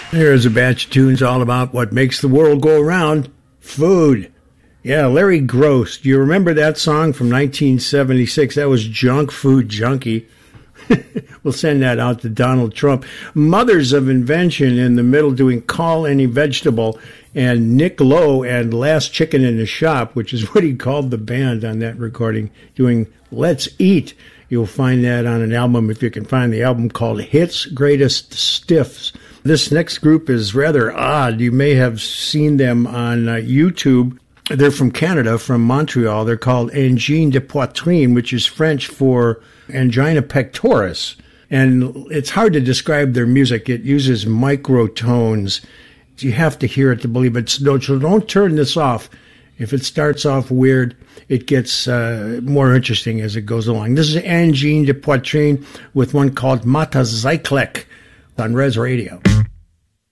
Here's a batch of tunes all about what makes the world go around. Food. Yeah, Larry Gross. Do you remember that song from 1976? That was Junk Food Junkie. We'll send that out to Donald Trump. Mothers of Invention in the middle doing Call Any Vegetable, and Nick Lowe and Last Chicken in the Shop, which is what he called the band on that recording, doing Let's Eat. You'll find that on an album, if you can find the album, called Hits Greatest Stiffs. This next group is rather odd. You may have seen them on YouTube. They're from Canada, from Montreal. They're called Angine de Poitrine, which is French for angina pectoris. And it's hard to describe their music. It uses microtones. You have to hear it to believe it. So don't turn this off. If it starts off weird, it gets more interesting as it goes along. This is Angine de Poitrine with one called Mata Zyklek on Res Radio.